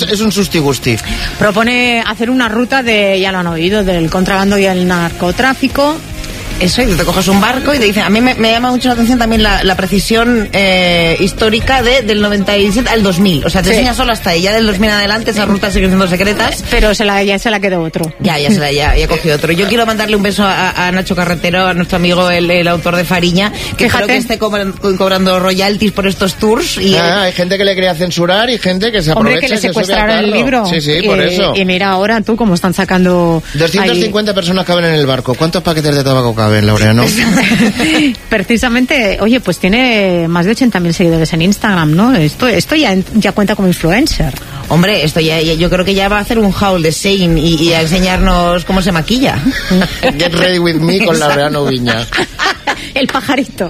es un susti-gusti. Propone hacer una ruta ya lo han oído, del contrabando y el narcotráfico. Eso, y te coges un barco y te dicen, a mí me llama mucho la atención también la precisión histórica del 97 al 2000, o sea, te enseña solo hasta ahí, ya del 2000 en adelante esas rutas siguen siendo secretas. Pero ya se la quedó otro. Ya cogió otro. Yo quiero mandarle un beso a Nacho Carretero, a nuestro amigo, el autor de Fariña, que espero que esté cobrando royalties por estos tours. Y hay gente que le quería censurar y gente que se aprovecha. Hombre, que le secuestraron el libro. Sí, por eso. Y mira ahora tú cómo están sacando... 250 personas caben en el barco. ¿Cuántos paquetes de tabaco caben, Laureano? Precisamente, oye, pues tiene más de 80.000 seguidores en Instagram, ¿no? Esto ya cuenta como influencer. Hombre, esto yo creo que ya va a hacer un haul de Shein y a enseñarnos cómo se maquilla. Get ready with me con Laureano Viña. El pajarito.